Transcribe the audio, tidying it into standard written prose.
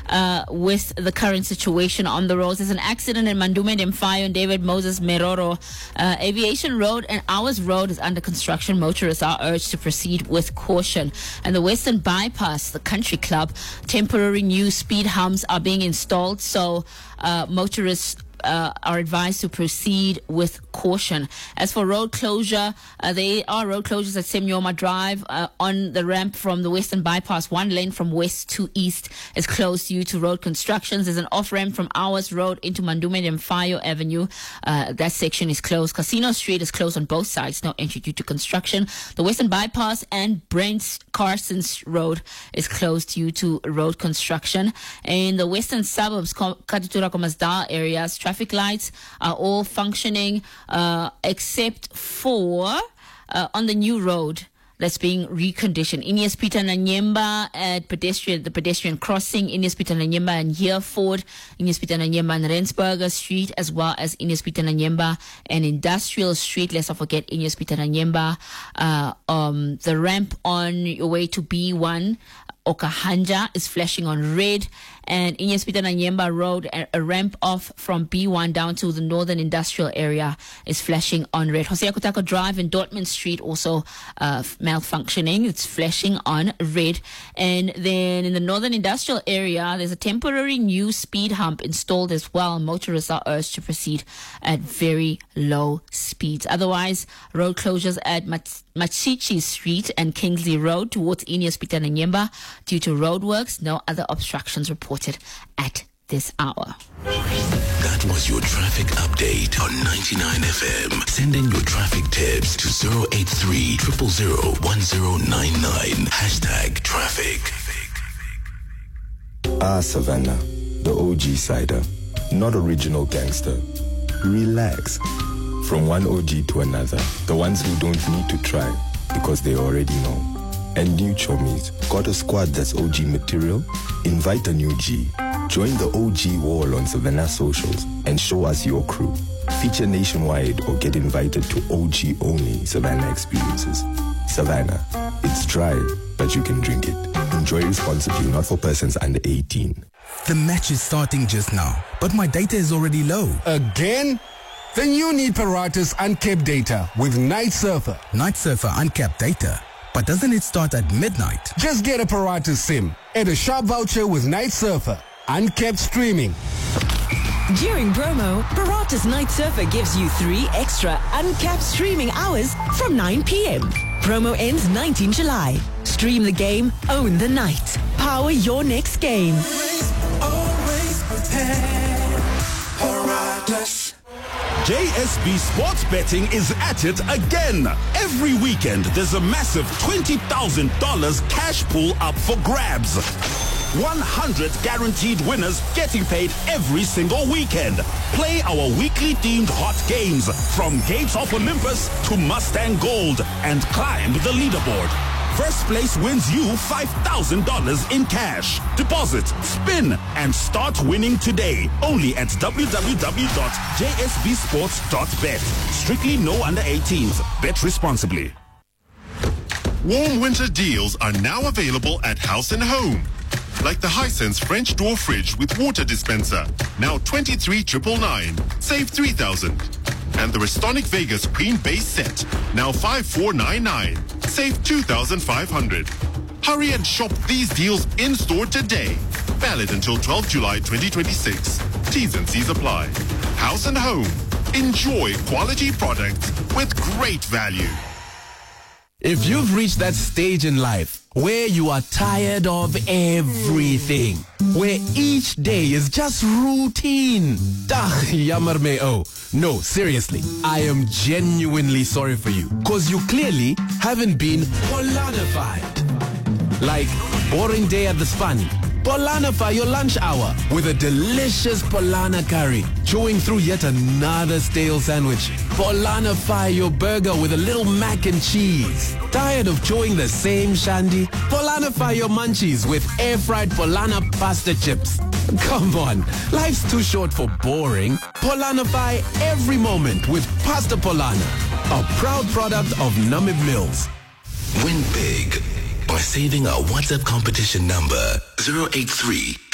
with the current situation on the roads. There's an accident in Mandume Demfayo and David Moses Meroro. Aviation Road and Ours Road is under construction. Motorists are urged to proceed with caution. And the Western Bypass, the country club, temporary new speed humps are being installed, so motorists are advised to proceed with caution. As for road closure, there are road closures at Semyoma Drive on the ramp from the Western Bypass. One lane from west to east is closed due to road constructions. There's an off-ramp from Ours Road into Mandume Demfayo Avenue. That section is closed. Casino Street is closed on both sides. No entry due to construction. The Western Bypass and Brent Carson's Road is closed due to road construction. In the western suburbs, Katutura Komasda areas, traffic lights are all functioning except for on the new road that's being reconditioned. Ines Peter Nanyemba at the pedestrian crossing, Ines Peter Nanyemba and Hereford, Ines Peter Nanyemba and Rensburger Street, as well as Ines Peter Nanyemba and Industrial Street. Let's not forget Ines Peter Nanyemba. The ramp on your way to B1 Okahanja is flashing on red, and Ines Peter Nanyemba Road, a ramp off from B1 down to the northern industrial area, is flashing on red. Hosea Kutako Drive and Dortmund Street also malfunctioning. It's flashing on red. And then in the northern industrial area, there's a temporary new speed hump installed as well. Motorists are urged to proceed at very low speeds. Otherwise, road closures at Machichi Street and Kingsley Road towards Ines Peter Nanyemba due to roadworks. No other obstructions reported at this hour. That was your traffic update on 99 FM. Send in your traffic tips to 083 000 1099. #traffic. Savannah, the OG cider. Not original gangster. Relax. From one OG to another. The ones who don't need to try because they already know. And new chommies. Got a squad that's OG material? Invite a new G. Join the OG wall on Savannah socials and show us your crew. Feature nationwide or get invited to OG only Savannah experiences. Savannah, it's dry, but you can drink it. Enjoy responsibly, not for persons under 18. The match is starting just now, but my data is already low. Again? Then you need Paratus Uncapped Data with Night Surfer. Night Surfer Uncapped Data? But doesn't it start at midnight? Just get a Paratus SIM. Add a sharp voucher with Night Surfer. Uncapped streaming. During promo, Paratus Night Surfer gives you 3 extra uncapped streaming hours from 9 p.m. Promo ends 19 July. Stream the game, own the night. Power your next game. Always prepared. Paratus. JSB Sports Betting is at it again. Every weekend, there's a massive $20,000 cash pool up for grabs. 100 guaranteed winners getting paid every single weekend. Play our weekly themed hot games from Gates of Olympus to Mustang Gold and climb the leaderboard. First place wins you $5,000 in cash. Deposit, spin, and start winning today. Only at www.jsbsports.bet. Strictly no under 18s. Bet responsibly. Warm winter deals are now available at House & Home. Like the Hisense French door fridge with water dispenser, now 23,999, save 3,000. And the Restonic Vegas Queen Base set, now 5,499, save 2,500. Hurry and shop these deals in-store today. Valid until 12 July 2026. T's and C's apply. House & Home. Enjoy quality products with great value. If you've reached that stage in life where you are tired of everything, where each day is just routine, yammer me oh. No, seriously, I am genuinely sorry for you, because you clearly haven't been Polanified. Like, boring day at the Spani. Polanify your lunch hour with a delicious Polana curry, chewing through yet another stale sandwich. Polanify your burger with a little mac and cheese. Tired of chewing the same shandy? Polanify your munchies with air-fried Polana pasta chips. Come on, life's too short for boring. Polanify every moment with Pasta Polana, a proud product of Namib Mills. Win big by saving our WhatsApp competition number 083